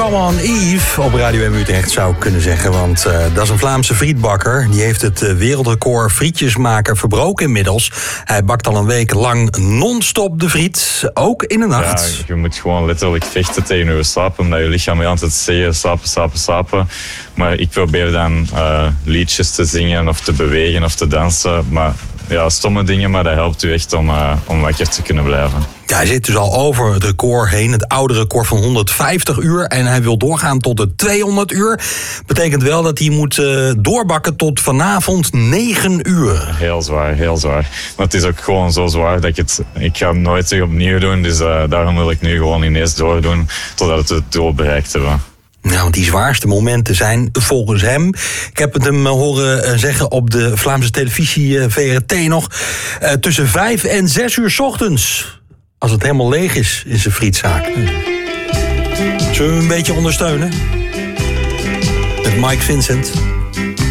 Come On Eve op Radio M Utrecht zou ik kunnen zeggen. Want dat is een Vlaamse frietbakker. Die heeft het wereldrecord frietjes maken verbroken inmiddels. Hij bakt al een week lang non-stop de friet, ook in de nacht. Ja, je moet gewoon letterlijk vechten tegen je slaap, omdat je lichaam je altijd zegt slapen. Maar ik probeer dan liedjes te zingen of te bewegen of te dansen. Maar ja, stomme dingen, maar dat helpt u echt om wakker te kunnen blijven. Ja, hij zit dus al over het record heen. Het oude record van 150 uur. En hij wil doorgaan tot de 200 uur. Betekent wel dat hij moet doorbakken tot vanavond 9 uur. Heel zwaar, heel zwaar. Maar het is ook gewoon zo zwaar dat ik ga het nooit terug opnieuw doen. Dus daarom wil ik nu gewoon ineens doordoen totdat we het doel bereikt hebben. Nou, want die zwaarste momenten zijn volgens hem... Ik heb het hem horen zeggen op de Vlaamse televisie VRT nog... tussen 5 en 6 uur 's ochtends. Als het helemaal leeg is in zijn frietzaak. Zullen we hem een beetje ondersteunen? Met Mike Vincent.